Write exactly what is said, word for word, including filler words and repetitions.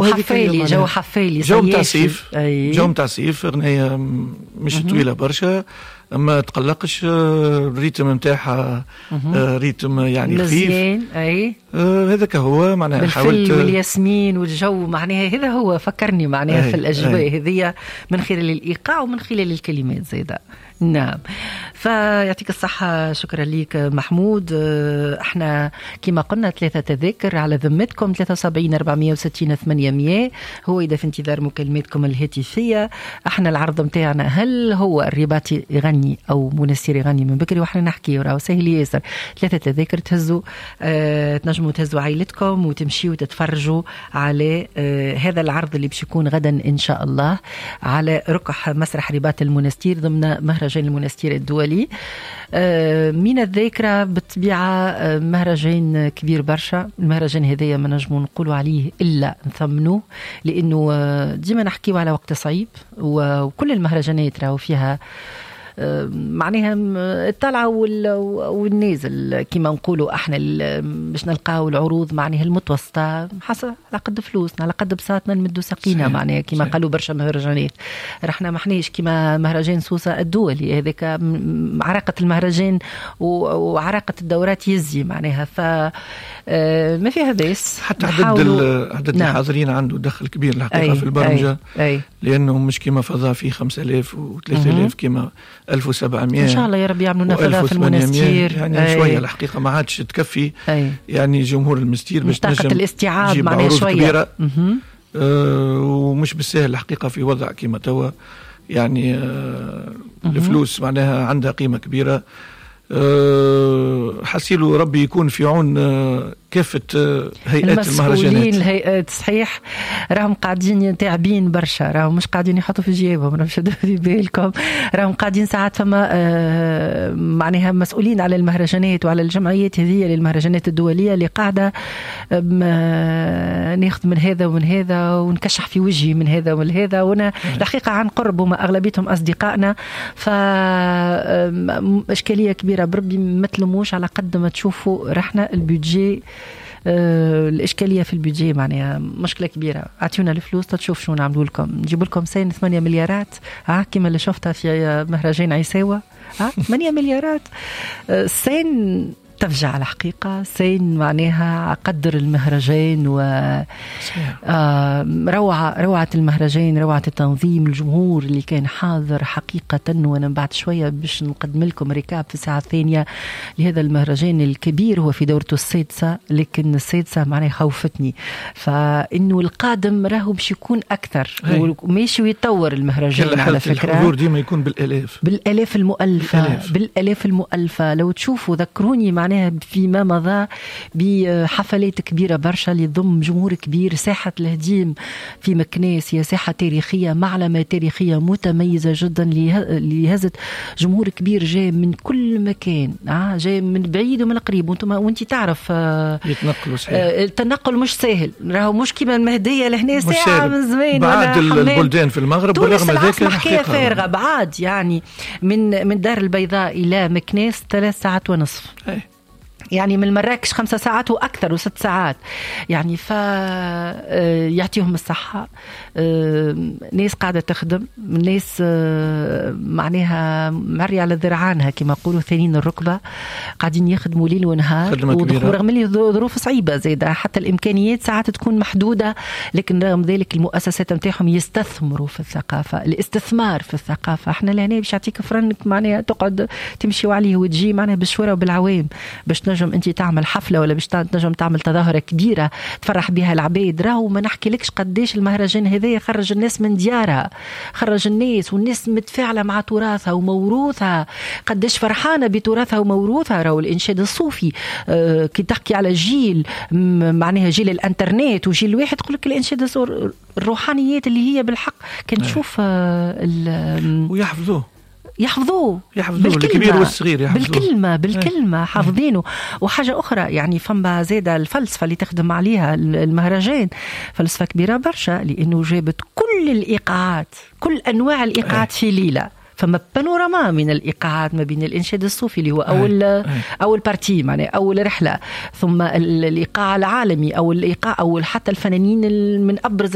حفالي جو حفالي جو متاع صيف جو متاع صيف غنية مش طويلة برشا ما تقلقش الريتم نتاعها ريتم يعني خفيف اي هذاك هو معناها حاولت والياسمين والجو معناها هذا هو فكرني معناها في الأجواء هذه من خلال الإيقاع ومن خلال الكلمات زيادة. نعم فيعطيك الصحة. شكرا لك محمود. احنا كما قلنا ثلاثة تذاكر على ذمتكم ثلاثة وسبعين أربعمية وستين ثمانمية هو إذا في انتظار مكالماتكم الهاتفية. احنا العرض متاعنا هل هو الرباطي يغني أو منسير يغني من بكري وإحنا نحكي وراه سهل ياسر. ثلاثة تذاكر تهزوا اه تنجموا تهزوا عائلتكم وتمشيوا وتتفرجوا على اه هذا العرض اللي باش يكون غدا إن شاء الله على ركح مسرح رباط المنستير ضمن مهرجان المنستير الدولي. اه من الذاكرة بالطبيعة مهرجان كبير برشا. المهرجان هذايا ما نجموا نقولوا عليه إلا نثمنوه لأنه ديما نحكيوا على وقت صعيب وكل المهرجانات راهو فيها معناها الطلعة والنازل كما نقولوا احنا باش نلقاو العروض معناها المتوسطة حسب على قد فلوسنا على قد بساطنا نمدوا ساقينا معناها كما قالوا برشا مهرجانات. رحنا ما احناش كما مهرجان سوسة الدولي هذاك عراقة المهرجان وعراقة الدورات يزي معناها ف ما فيها بس حتى عدد عدد نعم. الحاضرين عنده دخل كبير الحقيقة في البرمجة أي. أي. لأنه مش كما فضاء في خمسة آلاف وثلاثة آلاف كما ألف وسبعمية إن شاء الله يا رب يعملوا فضاء في المنستير يعني أي. شوية الحقيقة ما عادش تكفي أي. يعني جمهور المنستير باش طاقة الاستيعاب معناها شوية آه ومش بالسهل الحقيقة في وضع كما توا يعني آه الفلوس معناها عندها قيمة كبيرة. أه حسيلو ربي يكون في عون أه كافة أه هيئات المهرجانات. المسؤولين الهيئات صحيح راهم قاعدين تعبين برشا راهم مش قاعدين يحطوا في جيبهم راهم شدوا في بالكم راهم قاعدين ساعات فما أه معناها مسؤولين على المهرجانات وعلى الجمعيات هذه للمهرجانات الدولية اللي قاعدة ناخذ من هذا ومن هذا ونكشح في وجهي من هذا ومن هذا وانا الحقيقة عن قرب وما أغلبيتهم أصدقائنا فإشكالية كبيرة بربي ما تلموش على قد ما تشوفوا رحنا البيدجي آه الإشكالية في البيدجي معناها مشكلة كبيرة. أعطيونا الفلوس تشوف شو نعملوا لكم نجيب لكم سين ثمانية مليارات ها كما اللي شفتها في مهرجان عيساوة ها ثمانية مليارات آه سين تفجع الحقيقة سين معناها قدر المهرجان و آه روعة روعة المهرجان روعة التنظيم الجمهور اللي كان حاضر حقيقة. وأنا بعد شوية باش نقدم لكم ركاب في الساعة الثانية لهذا المهرجان الكبير هو في دورته السادسة لكن السادسة معناها خوفتني فإنه القادم راهو باش يكون أكثر وماشي ويتطور المهرجان على فكرة الحضور ديما يكون بالآلاف بالآلاف المؤلفة بالآلاف, بالآلاف المؤلفة. لو تشوفوا ذكروني معناها فيما مضى بحفلات كبيرة برشا اللي تضم جمهور كبير. ساحة الهديم في مكناس هي ساحة تاريخية معلمة تاريخية متميزة جدا اللي هزت جمهور كبير جاي من كل مكان آه جاي من بعيد ومن قريب وانتم وانت تعرف آه يتنقلوا صحيح آه التنقل مش سهل راهو مش كيما المهدية لهنا ساعة من زمان بعد البلدان في المغرب ورغم ذلك حكاية فارغة بعد يعني من من دار البيضاء إلى مكناس ثلاث ساعات ونصف أي. يعني من مراكش خمسة ساعات وأكثر وست ساعات يعني ف يعطيهم الصحة. ناس قاعدة تخدم ناس معناها مري على ذرعانها كما يقولوا ثانين الركبة قاعدين يخدموا ليل ونهار ورغم اللي ظروف صعيبة زيادة حتى الإمكانيات ساعات تكون محدودة لكن رغم ذلك المؤسسات متاعهم يستثمروا في الثقافة. الاستثمار في الثقافة احنا لهنا باش يعطيك فرنك معناها تقعد تمشي عليه وتجي معناها بالشورى وبالعوام باش تنجم انت تعمل حفلة ولا باش تنجم تعمل تظاهرة كبيرة تفرح بها العباد. راهو ما نحكي لكش قديش المهرجان هذا خرج الناس من ديارها خرج الناس والناس متفاعلة مع تراثها وموروثها قديش فرحانة بتراثها وموروثها. راهو الإنشاد الصوفي اه كي تحكي على جيل معناها جيل الانترنت وجيل واحد تقول لك الإنشاد الروحانيات اللي هي بالحق كان تشوف اه ويحفظوه يحفظوه يحفظوه الكبير والصغير يحفظوه بالكلمة بالكلمة حافظينه. وحاجة أخرى يعني فما زيادة الفلسفة اللي تخدم عليها المهرجان فلسفة كبيرة برشا لأنه جابت كل الإيقاعات كل أنواع الإيقاعات في ليلة. فما بانوراما من الإيقاعات ما بين الإنشاد الصوفي اللي هو أول أي. أول بارتي معناه أول رحلة ثم الإيقاع العالمي أو الإيقاع أو حتى الفنانين من أبرز